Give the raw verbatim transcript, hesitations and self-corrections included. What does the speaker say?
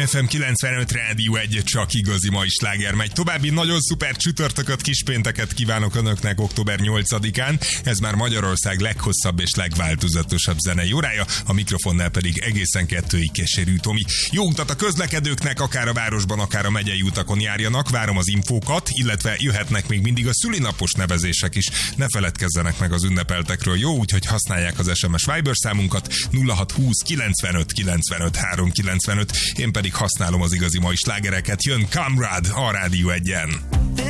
ef em kilencvenöt Rádió egy, csak igazi mai sláger megy. További nagyon szuper csütörtököt, kispénteket kívánok önöknek október nyolcadikán. Ez már Magyarország leghosszabb és legváltozatosabb zenei órája, a mikrofonnál pedig egészen kettőig Keserű Tomi. Jó utat a közlekedőknek, akár a városban, akár a megyei utakon járjanak. Várom az infókat, illetve jöhetnek még mindig a szülinapos nevezések is. Ne feledkezzenek meg az ünnepeltekről, jó? Úgyhogy használják az es em es Viber számunkat nulla hat húsz kilencvenöt kilencvenöt háromszázkilencvenöt. Én pedig használom az igazi mai slágereket. Jön Kamrad a Rádió egyen.